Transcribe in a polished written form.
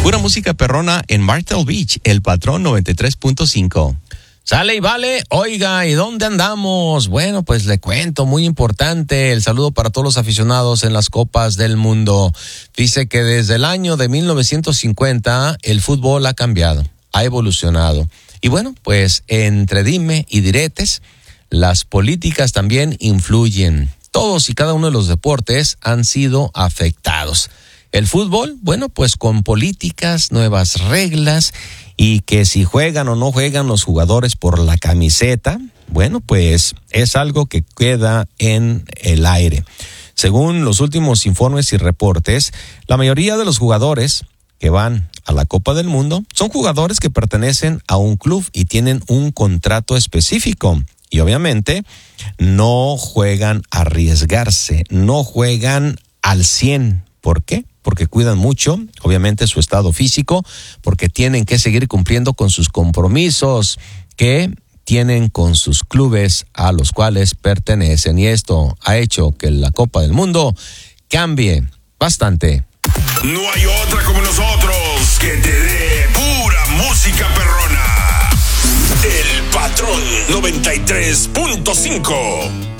Pura música perrona en Myrtle Beach, El Patrón 93.5. Sale y vale, oiga, ¿y dónde andamos? Bueno, pues le cuento, muy importante, el saludo para todos los aficionados en las Copas del Mundo. Dice que desde el año de 1950 el fútbol ha cambiado, ha evolucionado. Y bueno, pues entre dime y diretes, las políticas también influyen. Todos y cada uno de los deportes han sido afectados. El fútbol, bueno, pues con políticas, nuevas reglas y que si juegan o no juegan los jugadores por la camiseta, bueno, pues es algo que queda en el aire. Según los últimos informes y reportes, la mayoría de los jugadores que van a la Copa del Mundo son jugadores que pertenecen a un club y tienen un contrato específico. Y obviamente no juegan a arriesgarse, no juegan al 100. ¿Por qué? Porque cuidan mucho, obviamente, su estado físico, porque tienen que seguir cumpliendo con sus compromisos que tienen con sus clubes a los cuales pertenecen. Y esto ha hecho que la Copa del Mundo cambie bastante. No hay otra como nosotros que te dé pura música perrona. El Patrón 93.5.